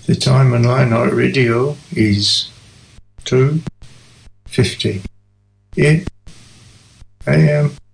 The time on Lion Heart Radio is 2:50 AM.